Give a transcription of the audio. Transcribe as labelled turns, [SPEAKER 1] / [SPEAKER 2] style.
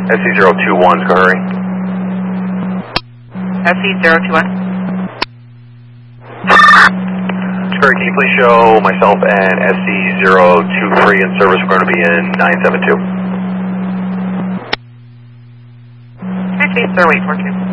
[SPEAKER 1] SC021, Scurry.
[SPEAKER 2] SC021.
[SPEAKER 1] Scurry, can you please show myself and SC023 in service? We're going to be in 972.
[SPEAKER 2] SC042.